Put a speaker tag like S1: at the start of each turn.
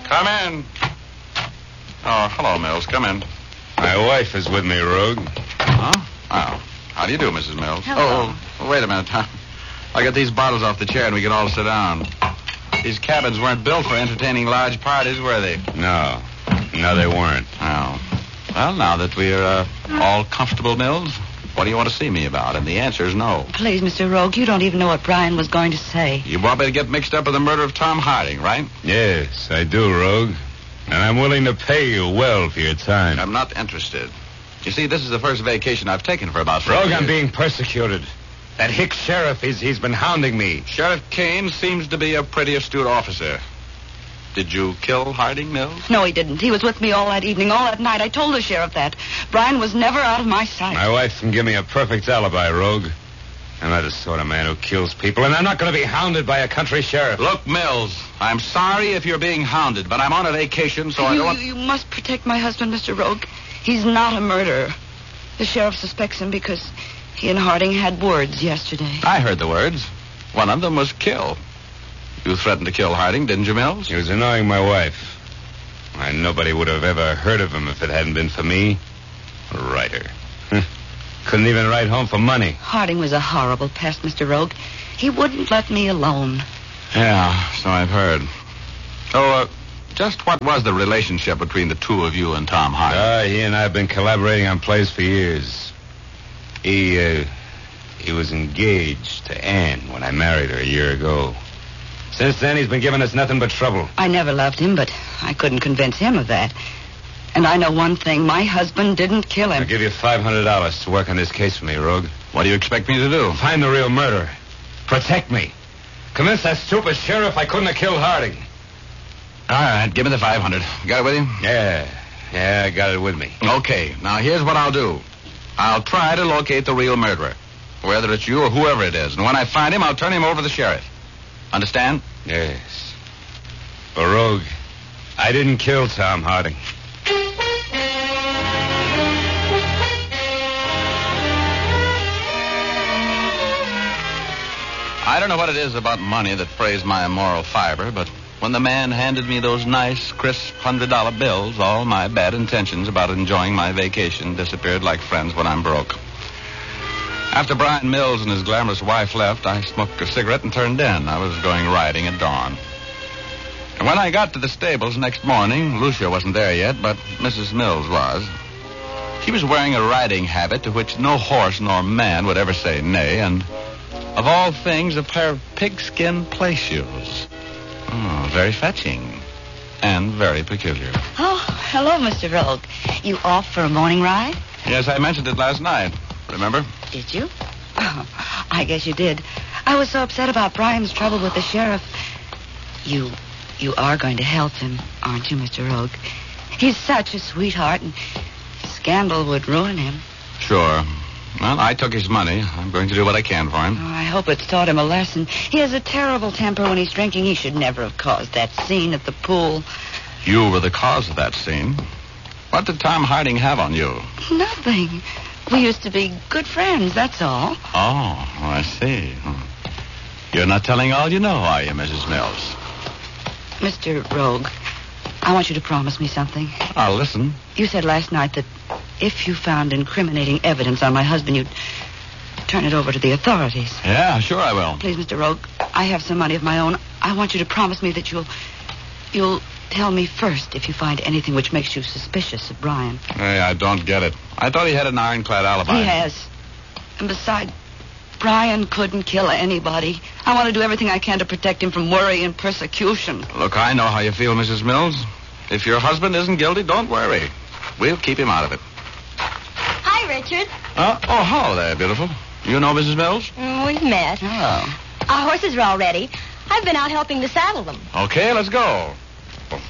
S1: Come in. Oh, hello, Mills. Come in.
S2: My wife is with me, Rogue.
S1: Huh? Oh. How do you do, Mrs. Mills?
S3: Hello.
S1: Oh, wait a minute. I'll get these bottles off the chair and we can all sit down. These cabins weren't built for entertaining large parties, were they?
S2: No, they weren't.
S1: Oh. Well, now that we're all comfortable, Mills, what do you want to see me about? And the answer is no.
S3: Please, Mr. Rogue, you don't even know what Brian was going to say.
S1: You want me to get mixed up with the murder of Tom Harding, right?
S2: Yes, I do, Rogue. And I'm willing to pay you well for your time.
S1: I'm not interested. You see, this is the first vacation I've taken for about 4
S2: Rogue,
S1: years.
S2: I'm being persecuted. That hick sheriff, he's been hounding me.
S1: Sheriff Kane seems to be a pretty astute officer. Did you kill Harding, Mills?
S3: No, he didn't. He was with me all that evening, all that night. I told the sheriff that. Brian was never out of my sight.
S2: My wife can give me a perfect alibi, Rogue. I'm not the sort of man who kills people, and I'm not going to be hounded by a country sheriff.
S1: Look, Mills, I'm sorry if you're being hounded, but I'm on a vacation, so I don't...
S3: You must protect my husband, Mr. Rogue. He's not a murderer. The sheriff suspects him because he and Harding had words yesterday.
S1: I heard the words. One of them was kill. You threatened to kill Harding, didn't you, Mills?
S2: He was annoying my wife. Why, nobody would have ever heard of him if it hadn't been for me. A writer. Couldn't even write home for money.
S3: Harding was a horrible pest, Mr. Rogue. He wouldn't let me alone.
S1: Yeah, so I've heard. So, just what was the relationship between the two of you and Tom Harding?
S2: He and I have been collaborating on plays for years. He was engaged to Anne when I married her a year ago. Since then, he's been giving us nothing but trouble.
S3: I never loved him, but I couldn't convince him of that. And I know one thing. My husband didn't kill him.
S2: I'll give you $500 to work on this case for me, Rogue.
S1: What do you expect me to do?
S2: Find the real murderer. Protect me. Convince that stupid sheriff I couldn't have killed Harding.
S1: All right, give me the 500. You got it with you?
S2: Yeah, I got it with me.
S1: Okay, now here's what I'll do. I'll try to locate the real murderer, whether it's you or whoever it is. And when I find him, I'll turn him over to the sheriff. Understand?
S2: Yes. But, Rogue, I didn't kill Tom Harding.
S1: I don't know what it is about money that frays my immoral fiber, but when the man handed me those nice, crisp $100 bills, all my bad intentions about enjoying my vacation disappeared like friends when I'm broke. After Brian Mills and his glamorous wife left, I smoked a cigarette and turned in. I was going riding at dawn. And when I got to the stables next morning, Lucia wasn't there yet, but Mrs. Mills was. She was wearing a riding habit to which no horse nor man would ever say nay, and of all things, a pair of pigskin play shoes. Oh, very fetching. And very peculiar.
S3: Oh, hello, Mr. Rogue. You off for a morning ride?
S1: Yes, I mentioned it last night. Remember?
S3: Did you? Oh, I guess you did. I was so upset about Brian's trouble with the sheriff. You are going to help him, aren't you, Mr. Rogue? He's such a sweetheart, and scandal would ruin him.
S1: Sure. Well, I took his money. I'm going to do what I can for him.
S3: Oh, I hope it's taught him a lesson. He has a terrible temper when he's drinking. He should never have caused that scene at the pool.
S1: You were the cause of that scene. What did Tom Harding have on you?
S3: Nothing. We used to be good friends, that's all.
S1: Oh, I see. You're not telling all you know, are you, Mrs. Mills?
S3: Mr. Rogue, I want you to promise me something.
S1: I'll listen.
S3: You said last night that if you found incriminating evidence on my husband, you'd turn it over to the authorities.
S1: Yeah, sure I will.
S3: Please, Mr. Rogue, I have some money of my own. I want you to promise me that you'll tell me first if you find anything which makes you suspicious of Brian.
S1: Hey, I don't get it. I thought he had an ironclad alibi.
S3: He has. And besides, Brian couldn't kill anybody. I want to do everything I can to protect him from worry and persecution.
S1: Look, I know how you feel, Mrs. Mills. If your husband isn't guilty, don't worry. We'll keep him out of it.
S4: Hi, Richard.
S1: Oh, hello there, beautiful. You know Mrs. Mills?
S4: We've met.
S3: Oh.
S4: Our horses are all ready. I've been out helping to saddle them.
S1: Okay, let's go.